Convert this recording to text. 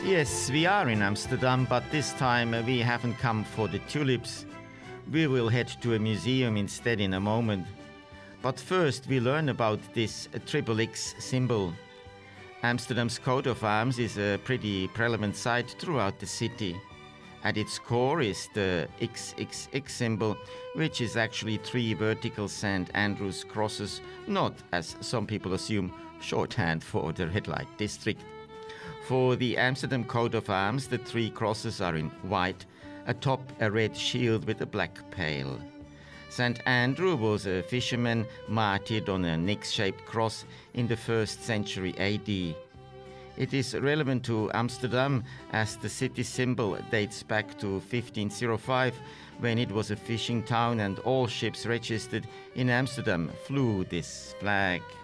Yes, we are in Amsterdam, but this time we haven't come for the tulips. We will head to a museum instead in a moment. But first we learn about this triple X symbol. Amsterdam's coat of arms is a pretty prevalent sight throughout the city. At its core is the XXX symbol, which is actually three vertical St. Andrew's crosses, not, as some people assume, shorthand for the red light district. For the Amsterdam coat of arms, the three crosses are in white, atop a red shield with a black pale. St. Andrew was a fisherman martyred on an X-shaped cross in the 1st century AD. It is relevant to Amsterdam as the city symbol dates back to 1505, when it was a fishing town and all ships registered in Amsterdam flew this flag.